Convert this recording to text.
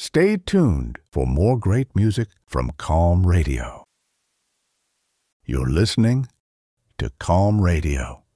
Stay tuned for more great music from Calm Radio. You're listening to Calm Radio.